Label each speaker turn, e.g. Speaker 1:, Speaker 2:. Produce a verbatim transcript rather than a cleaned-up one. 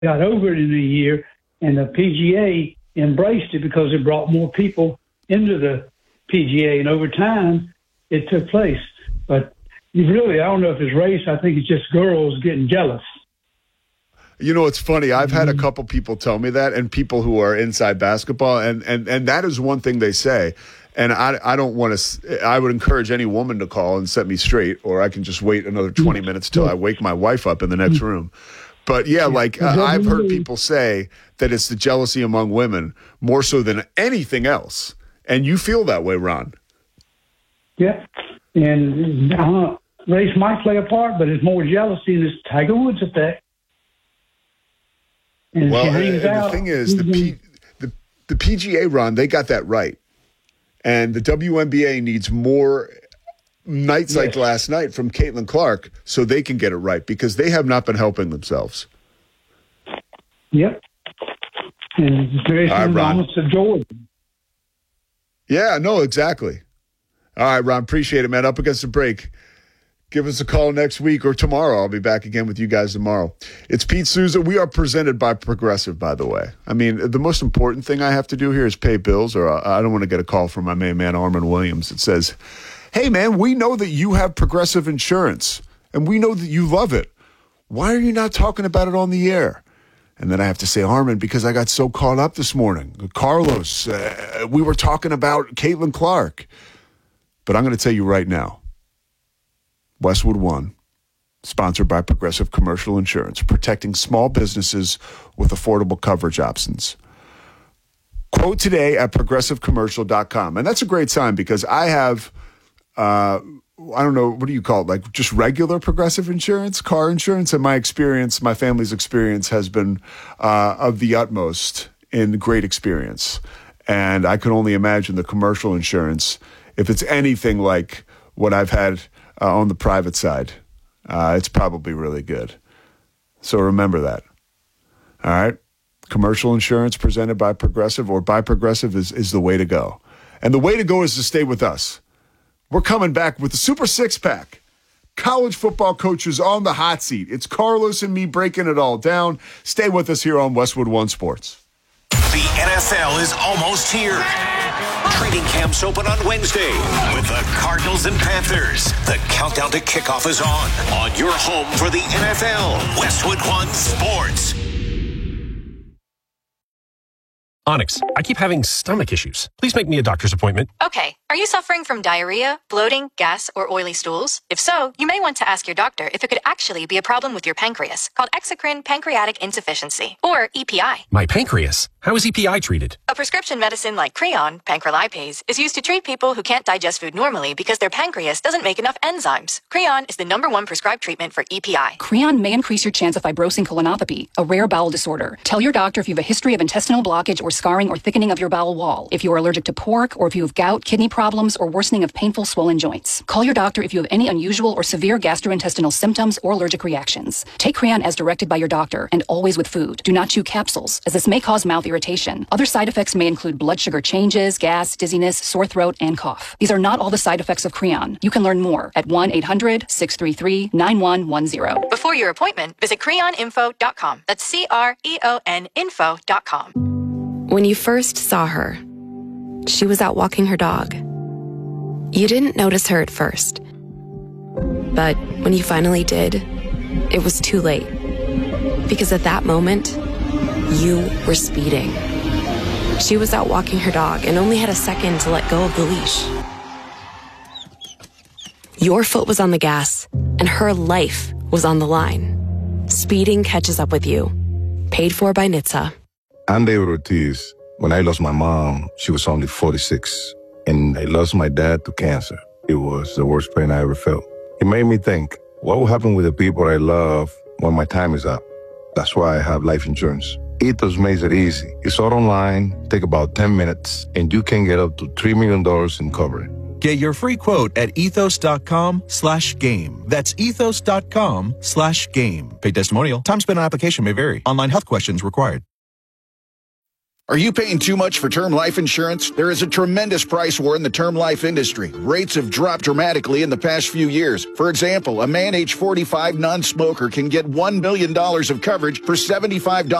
Speaker 1: got over it in a year, and the P G A embraced it because it brought more people into the P G A, and over time, it took place. But you really, I don't know if it's race. I think it's just girls getting jealous.
Speaker 2: You know, it's funny. I've had a couple people tell me that, and people who are inside basketball, and, and, and that is one thing they say. And I, I don't want to – I would encourage any woman to call and set me straight, or I can just wait another twenty minutes till I wake my wife up in the next room. But, yeah, like uh, I've heard people say that it's the jealousy among women more so than anything else. And you feel that way, Ron.
Speaker 1: Yeah. And uh, race might play a part, but it's more jealousy than it's Tiger Woods effect. And
Speaker 2: well,
Speaker 1: and
Speaker 2: and
Speaker 1: out,
Speaker 2: the thing is, the, P, the the P G A, Ron, they got that right. And the W N B A needs more nights yes. like last night from Caitlin Clark so they can get it right, because they have not been helping themselves.
Speaker 1: Yep. And very soon almost to Georgia.
Speaker 2: Yeah, no, exactly. All right, Ron, appreciate it, man. Up against the break. Give us a call next week or tomorrow. I'll be back again with you guys tomorrow. It's Pete Souza. We are presented by Progressive, by the way. I mean, the most important thing I have to do here is pay bills, or I don't want to get a call from my main man, Armin Williams, that says, hey, man, we know that you have Progressive insurance, and we know that you love it. Why are you not talking about it on the air? And then I have to say, Armin, because I got so caught up this morning. Carlos, uh, we were talking about Caitlin Clark. But I'm going to tell you right now, Westwood One, sponsored by Progressive Commercial Insurance, protecting small businesses with affordable coverage options. Quote today at progressive commercial dot com. And that's a great sign, because I have, uh, I don't know, what do you call it? Like just regular Progressive insurance, car insurance. And my experience, my family's experience has been uh, of the utmost in great experience. And I can only imagine the commercial insurance, if it's anything like what I've had Uh, on the private side, uh, it's probably really good. So remember that. All right? Commercial insurance presented by Progressive or by Progressive is, is the way to go. And the way to go is to stay with us. We're coming back with the Super Six-Pack. College football coaches on the hot seat. It's Carlos and me breaking it all down. Stay with us here on Westwood One Sports.
Speaker 3: The N F L is almost here. Training camps open on Wednesday with the Cardinals and Panthers. The countdown to kickoff is on. On your home for the N F L, Westwood One Sports.
Speaker 4: Onyx, I keep having stomach issues. Please make me a doctor's appointment.
Speaker 5: Okay. Are you suffering from diarrhea, bloating, gas, or oily stools? If so, you may want to ask your doctor if it could actually be a problem with your pancreas, called exocrine pancreatic insufficiency, or E P I.
Speaker 4: My pancreas? How is E P I treated?
Speaker 5: A prescription medicine like Creon, pancrelipase, is used to treat people who can't digest food normally because their pancreas doesn't make enough enzymes. Creon is the number one prescribed treatment for E P I.
Speaker 6: Creon may increase your chance of fibrosing colonopathy, a rare bowel disorder. Tell your doctor if you have a history of intestinal blockage or scarring or thickening of your bowel wall, if you are allergic to pork, or if you have gout, kidney problems, or worsening of painful swollen joints. Call your doctor if you have any unusual or severe gastrointestinal symptoms or allergic reactions. Take Creon as directed by your doctor, and always with food. Do not chew capsules, as this may cause mouth irritation. Other side effects may include blood sugar changes, gas, dizziness, sore throat, and cough. These are not all the side effects of Creon. You can learn more at one eight hundred six three three nine one one zero.
Speaker 5: Before your appointment, visit creon info dot com. That's C R E O N info dot com.
Speaker 7: When you first saw her, she was out walking her dog. You didn't notice her at first. But when you finally did, it was too late. Because at that moment, you were speeding. She was out walking her dog and only had a second to let go of the leash. Your foot was on the gas, and her life was on the line. Speeding catches up with you. Paid for by N H T S A.
Speaker 8: I'm David Ortiz. When I lost my mom, she was only forty-six. And I lost my dad to cancer. It was the worst pain I ever felt. It made me think, what will happen with the people I love when my time is up? That's why I have life insurance. Ethos makes it easy. It's all online, take about ten minutes, and you can get up to three million dollars in coverage.
Speaker 9: Get your free quote at ethos.com slash game. That's ethos.com slash game. Paid testimonial. Time spent on application may vary. Online health questions required.
Speaker 10: Are you paying too much for term life insurance? There is a tremendous price war in the term life industry. Rates have dropped dramatically in the past few years. For example, a man age forty-five non-smoker can get one million dollars of coverage for seventy-five dollars